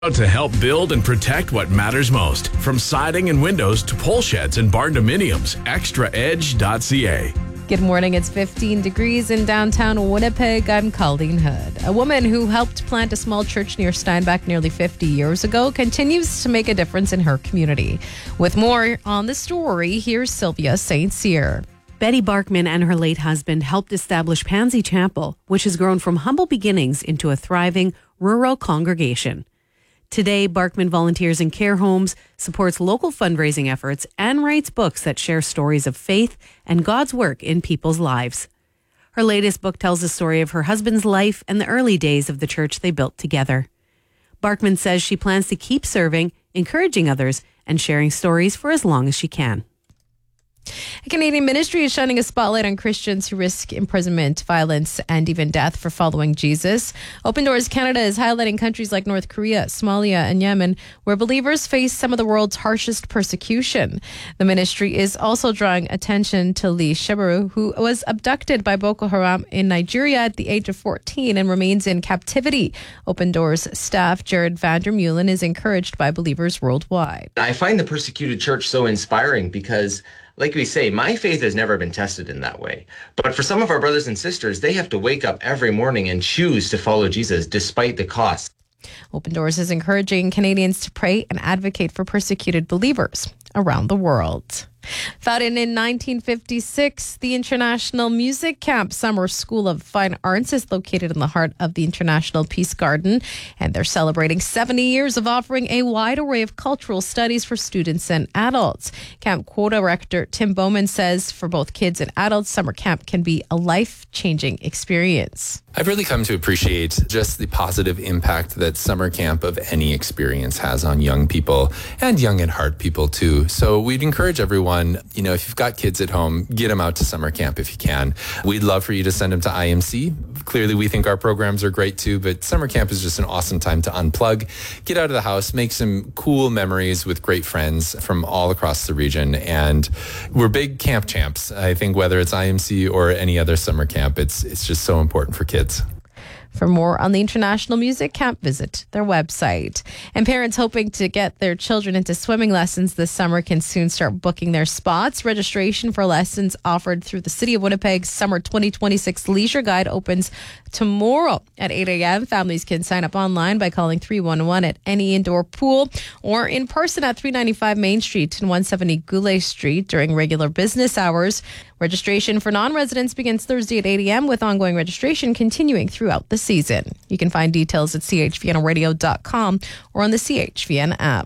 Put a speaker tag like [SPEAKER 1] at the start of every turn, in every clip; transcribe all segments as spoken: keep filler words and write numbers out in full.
[SPEAKER 1] To help build and protect what matters most. From siding and windows to pole sheds and barn dominiums. extra edge dot c a.
[SPEAKER 2] Good morning. It's fifteen degrees in downtown Winnipeg. I'm Colleen Hood. A woman who helped plant a small church near Steinbach nearly fifty years ago continues to make a difference in her community. With more on the story, here's Sylvia Saint Cyr.
[SPEAKER 3] Betty Barkman and her late husband helped establish Pansy Chapel, which has grown from humble beginnings into a thriving rural congregation. Today, Barkman volunteers in care homes, supports local fundraising efforts, and writes books that share stories of faith and God's work in people's lives. Her latest book tells the story of her husband's life and the early days of the church they built together. Barkman says she plans to keep serving, encouraging others, and sharing stories for as long as she can.
[SPEAKER 2] A Canadian ministry is shining a spotlight on Christians who risk imprisonment, violence, and even death for following Jesus. Open Doors Canada is highlighting countries like North Korea, Somalia, and Yemen, where believers face some of the world's harshest persecution. The ministry is also drawing attention to Lee Shebaru, who was abducted by Boko Haram in Nigeria at the age of fourteen and remains in captivity. Open Doors staff Jared Vandermeulen is encouraged by believers worldwide.
[SPEAKER 4] I find the persecuted church so inspiring because, like we say, my faith has never been tested in that way. But for some of our brothers and sisters, they have to wake up every morning and choose to follow Jesus despite the cost.
[SPEAKER 2] Open Doors is encouraging Canadians to pray and advocate for persecuted believers around the world. Founded in nineteen fifty-six, the International Music Camp Summer School of Fine Arts is located in the heart of the International Peace Garden, and they're celebrating seventy years of offering a wide array of cultural studies for students and adults. Camp co-director Tim Bowman says for both kids and adults, summer camp can be a life-changing experience.
[SPEAKER 5] I've really come to appreciate just the positive impact that summer camp of any experience has on young people and young at heart people too. So we'd encourage everyone, you know, if you've got kids at home, get them out to summer camp if you can. We'd love for you to send them to I M C. Clearly, we think our programs are great too, but summer camp is just an awesome time to unplug, get out of the house, make some cool memories with great friends from all across the region. And we're big camp champs. I think whether it's I M C or any other summer camp, it's it's just so important for kids.
[SPEAKER 2] For more on the International Music Camp, visit their website. And parents hoping to get their children into swimming lessons this summer can soon start booking their spots. Registration for lessons offered through the City of Winnipeg's Summer twenty twenty-six Leisure Guide opens tomorrow at eight a.m. Families can sign up online by calling three one one at any indoor pool or in person at three ninety-five Main Street and one seventy Goulet Street during regular business hours. Registration for non-residents begins Thursday at eight a.m. with ongoing registration continuing throughout the season. You can find details at c h v n radio dot com or on the C H V N app.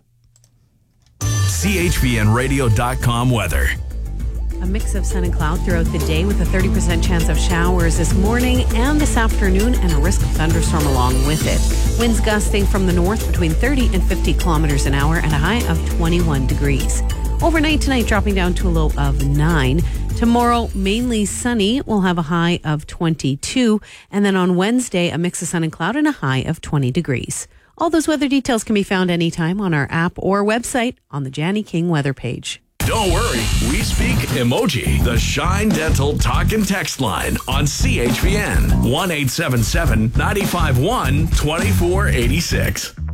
[SPEAKER 1] c h v n radio dot com weather.
[SPEAKER 3] A mix of sun and cloud throughout the day with a thirty percent chance of showers this morning and this afternoon and a risk of thunderstorm along with it. Winds gusting from the north between thirty and fifty kilometers an hour and a high of twenty-one degrees. Overnight tonight dropping down to a low of nine. Tomorrow, mainly sunny. We'll have a high of twenty-two. And then on Wednesday, a mix of sun and cloud and a high of twenty degrees. All those weather details can be found anytime on our app or website on the Janny King weather page.
[SPEAKER 1] Don't worry, we speak emoji. The Shine Dental Talk and Text line on C H V N. one eight seven seven, nine five one, two four eight six.